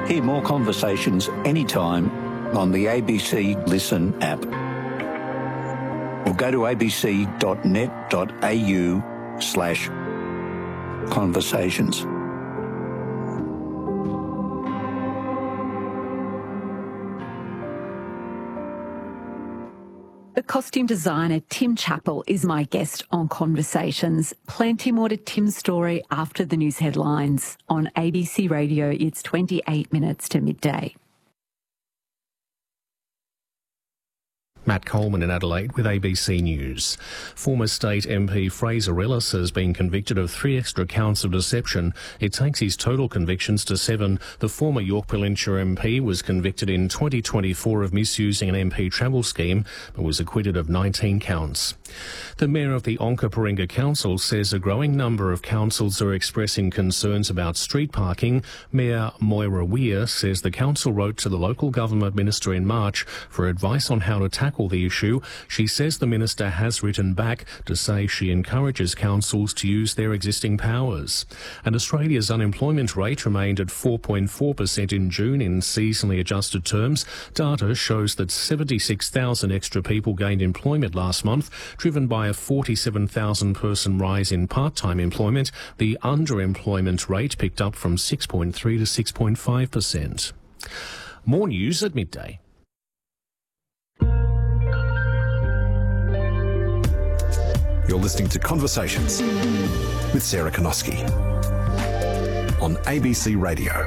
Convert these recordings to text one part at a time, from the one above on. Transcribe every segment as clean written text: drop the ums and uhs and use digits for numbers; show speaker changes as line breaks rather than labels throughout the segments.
Hear more conversations anytime on the ABC Listen app. Or go to abc.net.au/conversations.
The costume designer Tim Chappell is my guest on Conversations. Plenty more to Tim's story after the news headlines. On ABC Radio, it's 28 minutes to midday.
Matt Coleman in Adelaide with ABC News. Former state MP Fraser Ellis has been convicted of 3 extra counts of deception. It takes his total convictions to 7. The former York Pelinchura MP was convicted in 2024 of misusing an MP travel scheme, but was acquitted of 19 counts. The Mayor of the Onkaparinga Council says a growing number of councils are expressing concerns about street parking. Mayor Moira Weir says the council wrote to the local government minister in March for advice on how to tackle the issue. She says the minister has written back to say she encourages councils to use their existing powers. And Australia's unemployment rate remained at 4.4% in June in seasonally adjusted terms. Data shows that 76,000 extra people gained employment last month, driven by a 47,000 person rise in part-time employment. The underemployment rate picked up from 6.3 to 6.5%. More news at midday.
You're listening to Conversations with Sarah Konoski on ABC Radio.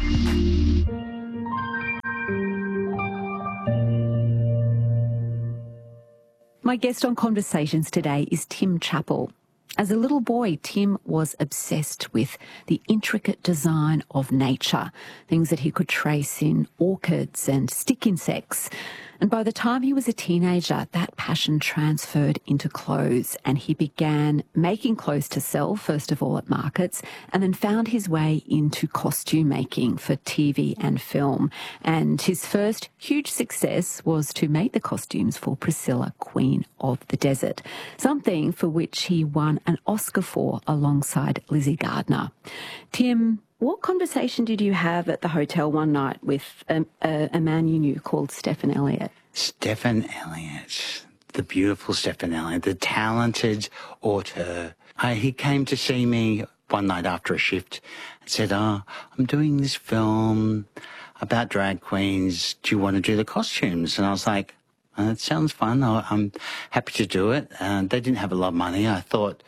My guest on Conversations today is Tim Chappell. As a little boy, Tim was obsessed with the intricate design of nature, things that he could trace in orchids and stick insects. And by the time he was a teenager, that passion transferred into clothes, and he began making clothes to sell, first of all at markets, and then found his way into costume making for TV and film. And his first huge success was to make the costumes for Priscilla, Queen of the Desert, something for which he won an Oscar for alongside Lizzie Gardner. Tim, what conversation did you have at the hotel one night with a man you knew called Stephan Elliott?
Stephan Elliott, the beautiful Stephan Elliott, the talented auteur. He came to see me one night after a shift and said, I'm doing this film about drag queens. Do you want to do the costumes? And I was like, it sounds fun. I'm happy to do it. And they didn't have a lot of money. I thought,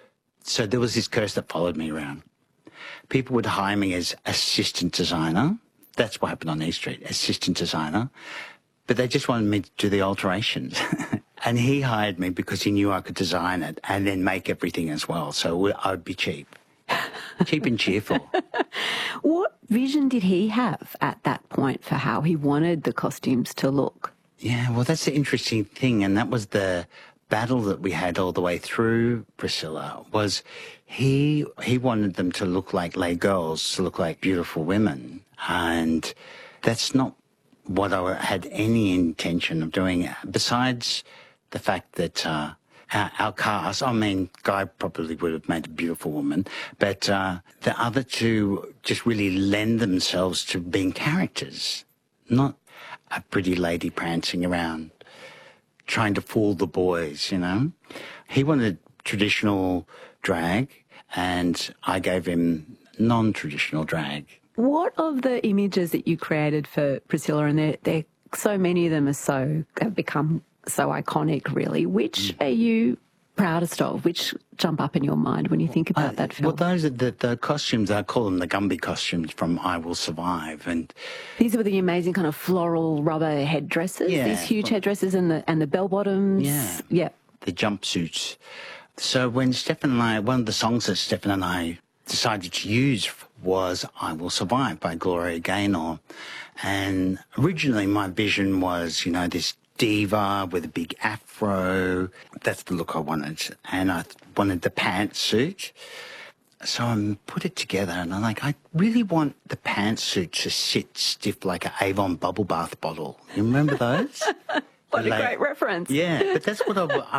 so there was this curse that followed me around. People would hire me as assistant designer. That's what happened on East Street, assistant designer. But they just wanted me to do the alterations. And he hired me because he knew I could design it and then make everything as well. So I would be cheap. Cheap and cheerful.
What vision did he have at that point for how he wanted the costumes to look?
Yeah, well, that's the interesting thing. And that was the battle that we had all the way through Priscilla, was he wanted them to look like lay girls, to look like beautiful women. And that's not what I had any intention of doing, besides the fact that our cast, Guy probably would have made a beautiful woman, but the other two just really lend themselves to being characters, not a pretty lady prancing around trying to fool the boys, you know. He wanted traditional drag, and I gave him non-traditional drag.
What of the images that you created for Priscilla, and they're so many of them have become so iconic, really, which are you proudest of? Which jump up in your mind when you think about that film?
Well, those are the costumes, I call them the Gumby costumes from I Will Survive. And
these were the amazing kind of floral rubber headdresses, these huge headdresses and the bell-bottoms. Yeah.
The jumpsuits. So when Stephan and I, one of the songs that Stephan and I decided to use was I Will Survive by Gloria Gaynor. And originally my vision was, you know, this diva with a big afro. That's the look I wanted. And I wanted the pantsuit. So I put it together and I'm like, I really want the pantsuit to sit stiff like an Avon bubble bath bottle. You remember those?
What a great reference.
Yeah, but that's what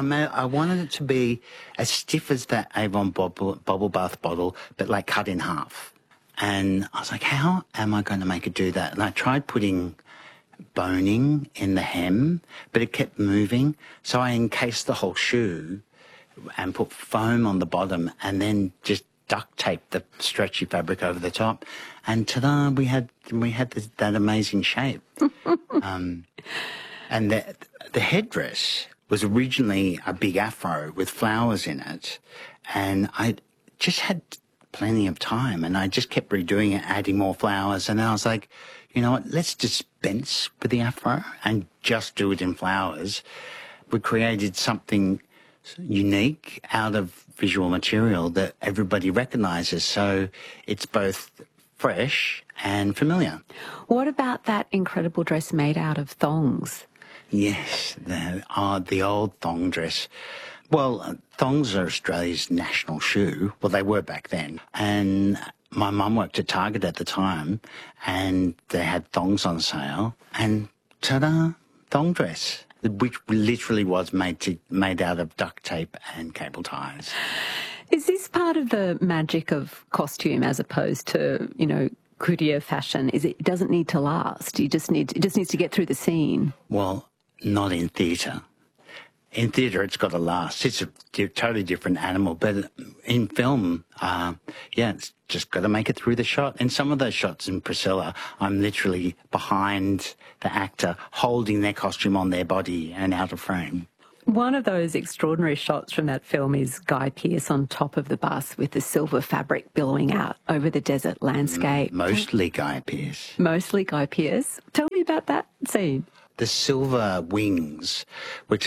I wanted it to be as stiff as that Avon bubble bath bottle, but like cut in half. And I was like, how am I going to make it do that? And I tried putting boning in the hem, but it kept moving. So I encased the whole shoe and put foam on the bottom and then just duct taped the stretchy fabric over the top. And ta-da, we had that amazing shape. And the headdress was originally a big afro with flowers in it. And I just had plenty of time and I just kept redoing it, adding more flowers. And then I was like, you know what, let's dispense with the afro and just do it in flowers. We created something unique out of visual material that everybody recognises. So it's both fresh and familiar.
What about that incredible dress made out of thongs?
Yes, the old thong dress. Well, thongs are Australia's national shoe. Well, they were back then. And my mum worked at Target at the time, and they had thongs on sale. And ta-da, thong dress, which literally was made out of duct tape and cable ties.
Is this part of the magic of costume as opposed to, you know, couture fashion? Is it doesn't need to last? It just needs to get through the scene.
Well, not in theatre. In theatre, it's got to last. It's a totally different animal. But in film, it's just got to make it through the shot. In some of those shots in Priscilla, I'm literally behind the actor, holding their costume on their body and out of frame.
One of those extraordinary shots from that film is Guy Pearce on top of the bus with the silver fabric billowing out over the desert landscape.
Mostly Guy Pearce.
Mostly Guy Pearce. Tell me about that scene.
The silver wings, which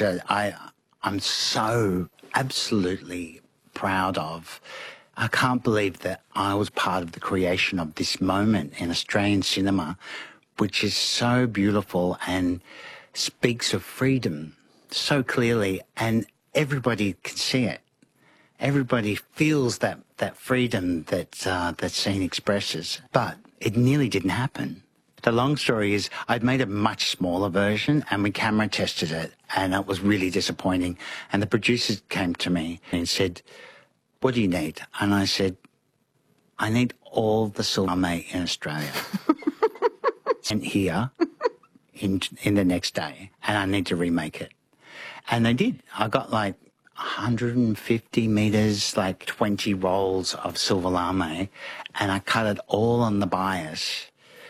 I'm so absolutely proud of. I can't believe that I was part of the creation of this moment in Australian cinema, which is so beautiful and speaks of freedom so clearly, and everybody can see it. Everybody feels that freedom that scene expresses, but it nearly didn't happen. The long story is I'd made a much smaller version and we camera tested it and it was really disappointing. And the producers came to me and said, what do you need? And I said, I need all the silver made in Australia and here in the next day, and I need to remake it. And they did. I got like 150 metres, like 20 rolls of silver lame, and I cut it all on the bias.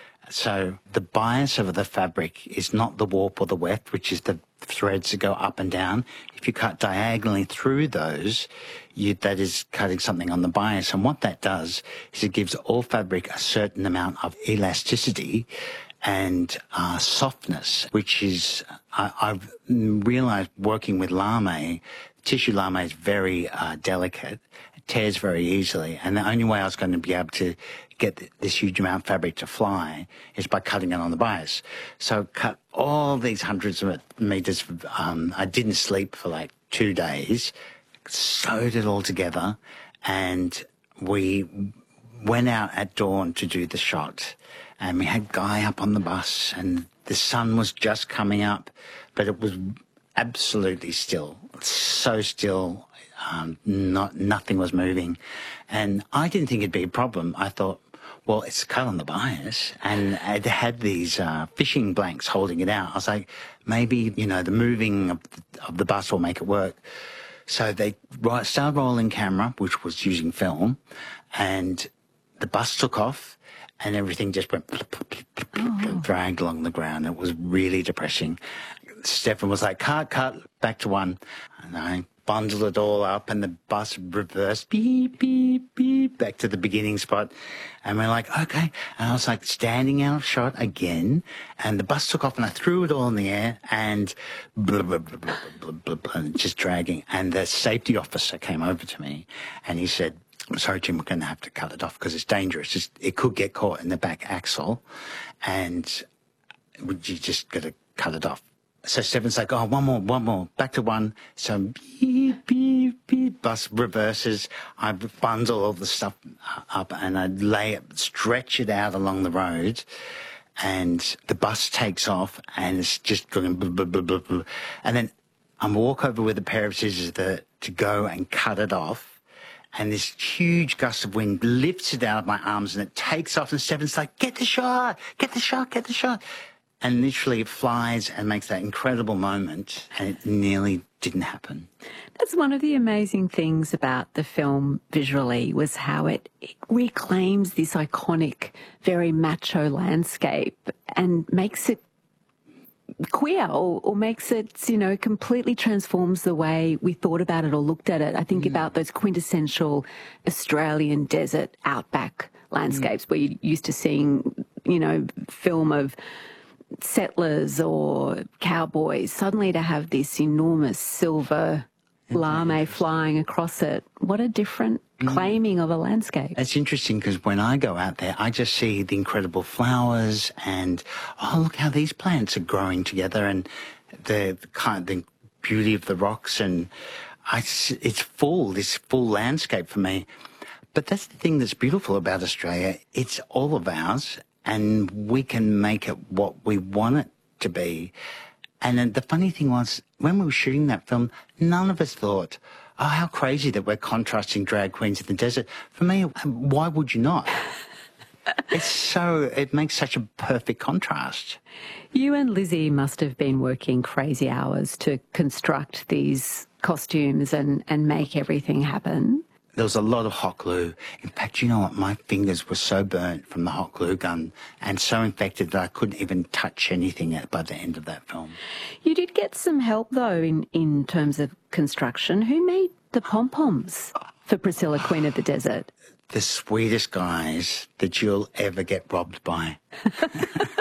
So the bias of the fabric is not the warp or the weft, which is the threads that go up and down. If you cut diagonally through those, that is cutting something on the bias. And what that does is it gives all fabric a certain amount of elasticity and softness, which is, I've realised working with lame, tissue lame is very delicate. It tears very easily. And the only way I was going to be able to get this huge amount of fabric to fly is by cutting it on the bias. So cut all these hundreds of metres. I didn't sleep for like 2 days, sewed it all together, and we went out at dawn to do the shot. And we had Guy up on the bus and the sun was just coming up, but it was absolutely still, so still, nothing was moving. And I didn't think it'd be a problem. I thought, well, it's cut on the bias, and it had these fishing blanks holding it out. I was like, maybe, the moving of the bus will make it work. So they started rolling camera, which was using film, and the bus took off, and everything just went dragged along the ground. It was really depressing. Stefan was like, cut, back to one. And I bundled it all up and the bus reversed, beep, beep, beep, back to the beginning spot. And we're like, okay. And I was like standing out of shot again, and the bus took off and I threw it all in the air and blah, blah, blah, blah, blah, blah, blah, and just dragging. And the safety officer came over to me and he said, I'm sorry, Jim, we're going to have to cut it off because it's dangerous. It could get caught in the back axle and you just got to cut it off. So Stefan's like, oh, one more, back to one. So beep, beep, beep, bus reverses. I bundle all the stuff up and I stretch it out along the road, and the bus takes off and it's just going blah, blah, blah, blah, blah. And then I walk over with a pair of scissors to go and cut it off. and this huge gust of wind lifts it out of my arms and it takes off, and Stefan's like, get the shot, get the shot, get the shot. And literally it flies and makes that incredible moment, and it nearly didn't happen.
That's one of the amazing things about the film visually, was how it reclaims this iconic, very macho landscape and makes it queer, or makes it, completely transforms the way we thought about it or looked at it. I think about those quintessential Australian desert outback landscapes where you're used to seeing, film of settlers or cowboys, suddenly to have this enormous silver lame flying across it. What a different claiming of a landscape.
It's interesting because when I go out there, I just see the incredible flowers and, oh, look how these plants are growing together, and the beauty of the rocks, and it's this full landscape for me. But that's the thing that's beautiful about Australia. It's all of ours, and we can make it what we want it to be. And then the funny thing was, when we were shooting that film, none of us thought, oh, how crazy that we're contrasting drag queens in the desert. For me, why would you not? It makes such a perfect contrast.
You and Lizzie must have been working crazy hours to construct these costumes and make everything happen.
There was a lot of hot glue. In fact, you know what? My fingers were so burnt from the hot glue gun and so infected that I couldn't even touch anything by the end of that film.
You did get some help, though, in terms of construction. Who made the pom-poms for Priscilla, Queen of the Desert?
The sweetest guys that you'll ever get robbed by.